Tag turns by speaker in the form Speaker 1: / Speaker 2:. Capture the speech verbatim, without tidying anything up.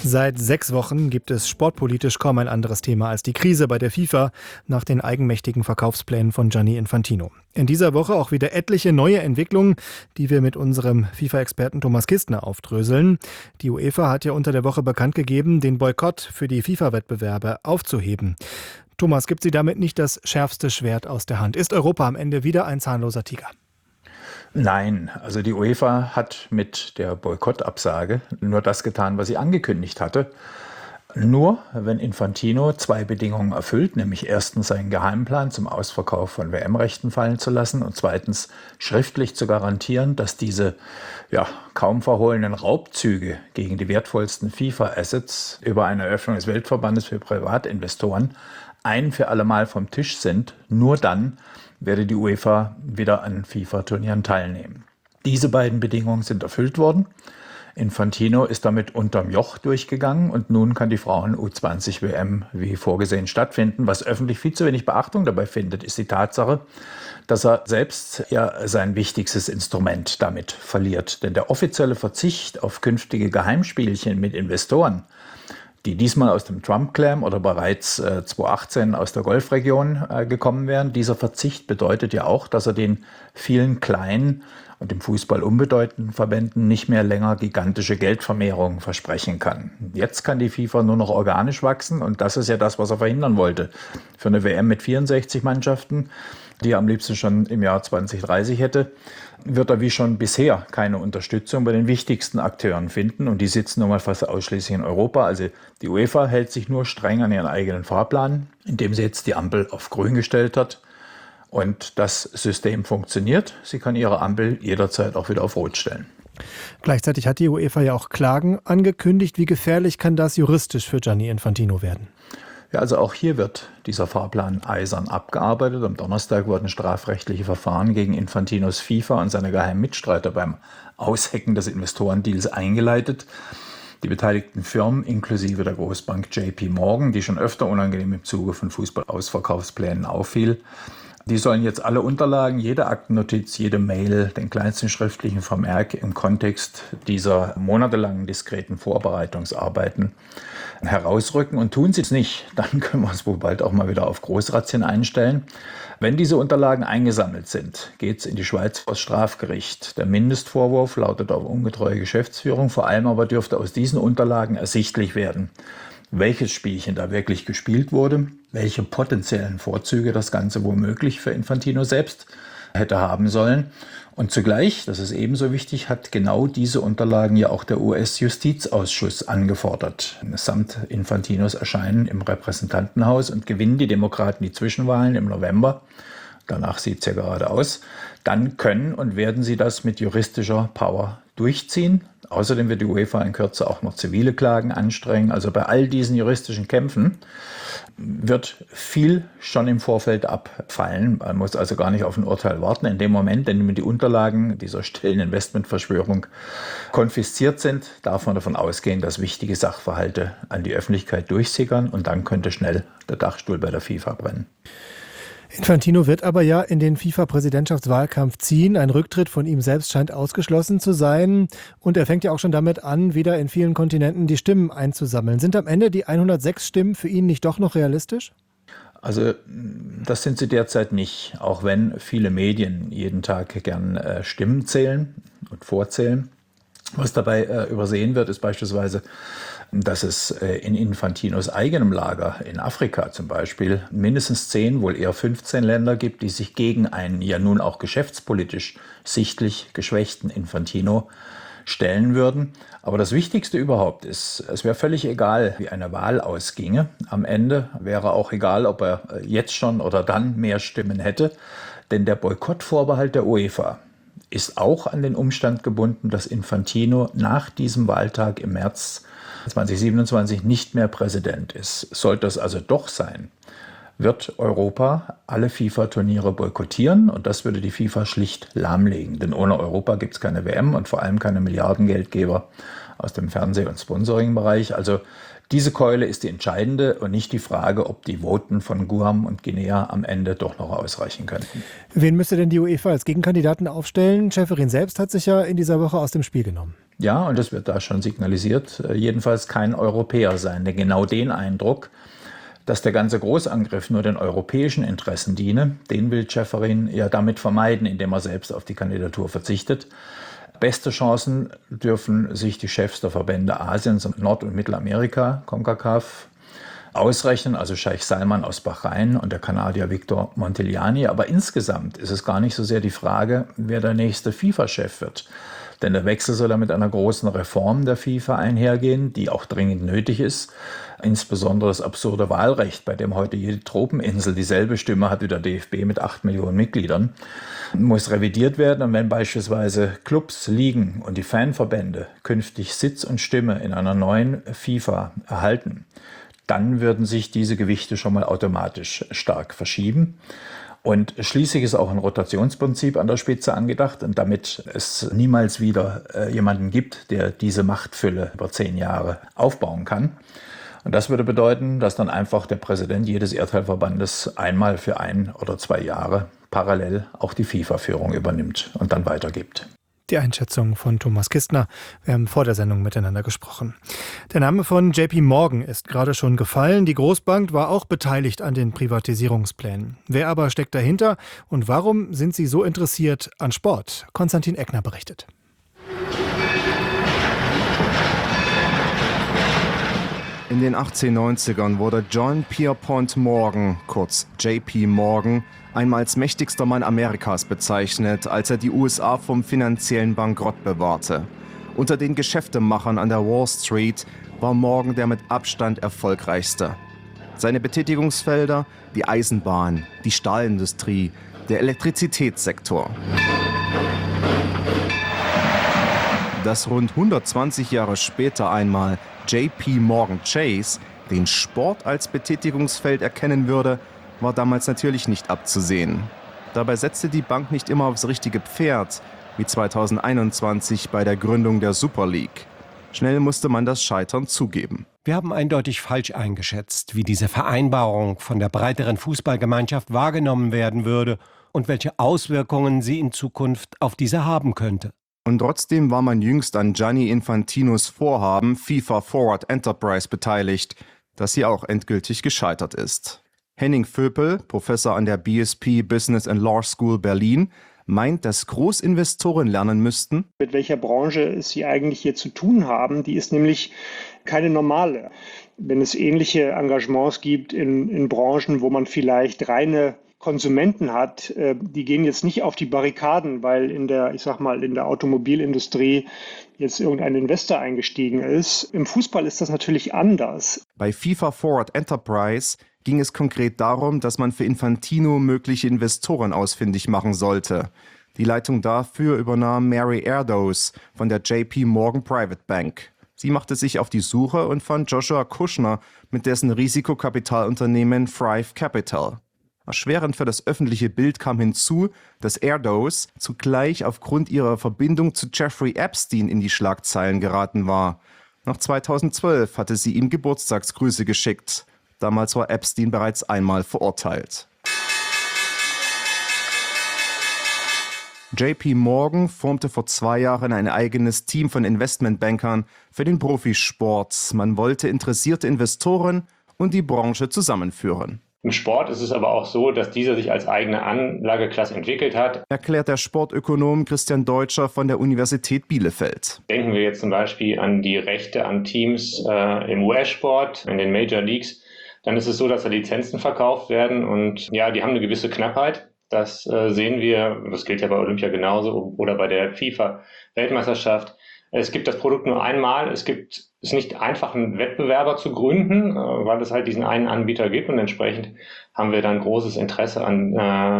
Speaker 1: Seit sechs Wochen gibt es sportpolitisch kaum ein anderes Thema als die Krise bei der FIFA nach den eigenmächtigen Verkaufsplänen von Gianni Infantino. In dieser Woche auch wieder etliche neue Entwicklungen, die wir mit unserem FIFA-Experten Thomas Kistner aufdröseln. Die UEFA hat ja unter der Woche bekannt gegeben, den Boykott für die FIFA-Wettbewerbe aufzuheben. Thomas, gibt sie damit nicht das schärfste Schwert aus der Hand? Ist Europa am Ende wieder ein zahnloser Tiger?
Speaker 2: Nein, also die UEFA hat mit der Boykottabsage nur das getan, was sie angekündigt hatte. Nur wenn Infantino zwei Bedingungen erfüllt, nämlich erstens seinen Geheimplan zum Ausverkauf von W M-Rechten fallen zu lassen und zweitens schriftlich zu garantieren, dass diese ja, kaum verhohlenen Raubzüge gegen die wertvollsten FIFA-Assets über eine Eröffnung des Weltverbandes für Privatinvestoren ein für alle Mal vom Tisch sind, nur dann werde die UEFA wieder an FIFA-Turnieren teilnehmen. Diese beiden Bedingungen sind erfüllt worden. Infantino ist damit unterm Joch durchgegangen und nun kann die Frauen-U zwanzig W M wie vorgesehen stattfinden. Was öffentlich viel zu wenig Beachtung dabei findet, ist die Tatsache, dass er selbst ja sein wichtigstes Instrument damit verliert. Denn der offizielle Verzicht auf künftige Geheimspielchen mit Investoren, die diesmal aus dem Trump-Clan oder bereits äh, zweitausendachtzehn aus der Golfregion äh, gekommen wären. Dieser Verzicht bedeutet ja auch, dass er den vielen kleinen und im Fußball unbedeutenden Verbänden nicht mehr länger gigantische Geldvermehrungen versprechen kann. Jetzt kann die FIFA nur noch organisch wachsen und das ist ja das, was er verhindern wollte. Für eine W M mit vierundsechzig Mannschaften, die er am liebsten schon im Jahr zwanzig dreißig hätte, wird er wie schon bisher keine Unterstützung bei den wichtigsten Akteuren finden. Und die sitzen nun mal fast ausschließlich in Europa. Also die UEFA hält sich nur streng an ihren eigenen Fahrplan, indem sie jetzt die Ampel auf grün gestellt hat. Und das System funktioniert. Sie kann ihre Ampel jederzeit auch wieder auf rot stellen.
Speaker 1: Gleichzeitig hat die UEFA ja auch Klagen angekündigt. Wie gefährlich kann das juristisch für Gianni Infantino werden?
Speaker 2: Ja, also auch hier wird dieser Fahrplan eisern abgearbeitet. Am Donnerstag wurden strafrechtliche Verfahren gegen Infantinos FIFA und seine geheimen Mitstreiter beim Aushecken des Investorendeals eingeleitet. Die beteiligten Firmen inklusive der Großbank J P Morgan, die schon öfter unangenehm im Zuge von Fußballausverkaufsplänen auffiel, die sollen jetzt alle Unterlagen, jede Aktennotiz, jede Mail, den kleinsten schriftlichen Vermerk im Kontext dieser monatelangen diskreten Vorbereitungsarbeiten herausrücken. Und tun sie es nicht, dann können wir uns wohl bald auch mal wieder auf Großrazzien einstellen. Wenn diese Unterlagen eingesammelt sind, geht es in die Schweiz vor das Strafgericht. Der Mindestvorwurf lautet auf ungetreue Geschäftsführung. Vor allem aber dürfte aus diesen Unterlagen ersichtlich werden, welches Spielchen da wirklich gespielt wurde, welche potenziellen Vorzüge das Ganze womöglich für Infantino selbst hätte haben sollen. Und zugleich, das ist ebenso wichtig, hat genau diese Unterlagen ja auch der U S-Justizausschuss angefordert. Samt Infantinos Erscheinen im Repräsentantenhaus und gewinnen die Demokraten die Zwischenwahlen im November. Danach sieht es ja gerade aus. Dann können und werden sie das mit juristischer Power durchziehen. Außerdem wird die UEFA in Kürze auch noch zivile Klagen anstrengen. Also bei all diesen juristischen Kämpfen wird viel schon im Vorfeld abfallen. Man muss also gar nicht auf ein Urteil warten. In dem Moment, in dem die Unterlagen dieser stillen Investmentverschwörung konfisziert sind, darf man davon ausgehen, dass wichtige Sachverhalte an die Öffentlichkeit durchsickern und dann könnte schnell der Dachstuhl bei der FIFA brennen.
Speaker 1: Infantino wird aber ja in den FIFA-Präsidentschaftswahlkampf ziehen. Ein Rücktritt von ihm selbst scheint ausgeschlossen zu sein. Und er fängt ja auch schon damit an, wieder in vielen Kontinenten die Stimmen einzusammeln. Sind am Ende die hundertsechs Stimmen für ihn nicht doch noch realistisch?
Speaker 2: Also das sind sie derzeit nicht, auch wenn viele Medien jeden Tag gern äh, Stimmen zählen und vorzählen. Was dabei äh, übersehen wird, ist beispielsweise, dass es äh, in Infantinos eigenem Lager, in Afrika zum Beispiel, mindestens zehn, wohl eher fünfzehn Länder gibt, die sich gegen einen ja nun auch geschäftspolitisch sichtlich geschwächten Infantino stellen würden. Aber das Wichtigste überhaupt ist, es wäre völlig egal, wie eine Wahl ausginge. Am Ende wäre auch egal, ob er jetzt schon oder dann mehr Stimmen hätte. Denn der Boykottvorbehalt der UEFA ist auch an den Umstand gebunden, dass Infantino nach diesem Wahltag im März zweitausendsiebenundzwanzig nicht mehr Präsident ist. Sollte es also doch sein, wird Europa alle FIFA-Turniere boykottieren und das würde die FIFA schlicht lahmlegen. Denn ohne Europa gibt es keine W M und vor allem keine Milliardengeldgeber aus dem Fernseh- und Sponsoring-Bereich. Also diese Keule ist die entscheidende und nicht die Frage, ob die Voten von Guam und Guinea am Ende doch noch ausreichen könnten.
Speaker 1: Wen müsste denn die UEFA als Gegenkandidaten aufstellen? Schäferin selbst hat sich ja in dieser Woche aus dem Spiel genommen.
Speaker 2: Ja, und das wird da schon signalisiert, jedenfalls kein Europäer sein. Denn genau den Eindruck, dass der ganze Großangriff nur den europäischen Interessen diene, den will Ceferin ja damit vermeiden, indem er selbst auf die Kandidatur verzichtet. Beste Chancen dürfen sich die Chefs der Verbände Asiens und Nord- und Mittelamerika, CONCACAF, ausrechnen, also Scheich Salman aus Bahrain und der Kanadier Victor Montigliani. Aber insgesamt ist es gar nicht so sehr die Frage, wer der nächste FIFA-Chef wird. Denn der Wechsel soll ja mit einer großen Reform der FIFA einhergehen, die auch dringend nötig ist. Insbesondere das absurde Wahlrecht, bei dem heute jede Tropeninsel dieselbe Stimme hat wie der D F B mit acht Millionen Mitgliedern, muss revidiert werden. Und wenn beispielsweise Clubs, Ligen und die Fanverbände künftig Sitz und Stimme in einer neuen FIFA erhalten, dann würden sich diese Gewichte schon mal automatisch stark verschieben. Und schließlich ist auch ein Rotationsprinzip an der Spitze angedacht, und damit es niemals wieder äh, jemanden gibt, der diese Machtfülle über zehn Jahre aufbauen kann. Und das würde bedeuten, dass dann einfach der Präsident jedes Erdteilverbandes einmal für ein oder zwei Jahre parallel auch die FIFA-Führung übernimmt und dann weitergibt.
Speaker 1: Die Einschätzung von Thomas Kistner. Wir haben vor der Sendung miteinander gesprochen. Der Name von J P Morgan ist gerade schon gefallen. Die Großbank war auch beteiligt an den Privatisierungsplänen. Wer aber steckt dahinter und warum sind sie so interessiert an Sport? Konstantin Eckner berichtet.
Speaker 3: In den achtzehnhundertneunzigern wurde John Pierpont Morgan, kurz J P Morgan, einmal als mächtigster Mann Amerikas bezeichnet, als er die U S A vom finanziellen Bankrott bewahrte. Unter den Geschäftemachern an der Wall Street war Morgan der mit Abstand erfolgreichste. Seine Betätigungsfelder: die Eisenbahn, die Stahlindustrie, der Elektrizitätssektor. Dass rund hundertzwanzig Jahre später einmal J P Morgan Chase den Sport als Betätigungsfeld erkennen würde, war damals natürlich nicht abzusehen. Dabei setzte die Bank nicht immer aufs richtige Pferd, wie zweitausendeinundzwanzig bei der Gründung der Super League. Schnell musste man das Scheitern zugeben.
Speaker 4: Wir haben eindeutig falsch eingeschätzt, wie diese Vereinbarung von der breiteren Fußballgemeinschaft wahrgenommen werden würde und welche Auswirkungen sie in Zukunft auf diese haben könnte.
Speaker 3: Und trotzdem war man jüngst an Gianni Infantinos Vorhaben FIFA Forward Enterprise beteiligt, das hier auch endgültig gescheitert ist. Henning Vöpel, Professor an der B S P Business and Law School Berlin, meint, dass Großinvestoren lernen müssten,
Speaker 5: mit welcher Branche sie eigentlich hier zu tun haben. Die ist nämlich keine normale. Wenn es ähnliche Engagements gibt in, in Branchen, wo man vielleicht reine Konsumenten hat, die gehen jetzt nicht auf die Barrikaden, weil in der, ich sag mal, in der Automobilindustrie jetzt irgendein Investor eingestiegen ist. Im Fußball ist das natürlich anders.
Speaker 3: Bei FIFA Forward Enterprise ging es konkret darum, dass man für Infantino mögliche Investoren ausfindig machen sollte. Die Leitung dafür übernahm Mary Erdoes von der J P Morgan Private Bank. Sie machte sich auf die Suche und fand Joshua Kushner mit dessen Risikokapitalunternehmen Thrive Capital. Erschwerend für das öffentliche Bild kam hinzu, dass Erdoes zugleich aufgrund ihrer Verbindung zu Jeffrey Epstein in die Schlagzeilen geraten war. Noch zweitausendzwölf hatte sie ihm Geburtstagsgrüße geschickt. Damals war Epstein bereits einmal verurteilt. J P Morgan formte vor zwei Jahren ein eigenes Team von Investmentbankern für den Profisport. Man wollte interessierte Investoren und die Branche zusammenführen.
Speaker 6: Im Sport ist es aber auch so, dass dieser sich als eigene Anlageklasse entwickelt hat.
Speaker 3: Erklärt der Sportökonom Christian Deutscher von der Universität Bielefeld.
Speaker 6: Denken wir jetzt zum Beispiel an die Rechte an Teams äh, im U S-Sport, in den Major Leagues. Dann ist es so, dass da Lizenzen verkauft werden und ja, die haben eine gewisse Knappheit. Das äh, sehen wir, das gilt ja bei Olympia genauso oder bei der FIFA-Weltmeisterschaft. Es gibt das Produkt nur einmal. Es gibt es ist nicht einfach, einen Wettbewerber zu gründen, weil es halt diesen einen Anbieter gibt und entsprechend haben wir dann großes Interesse an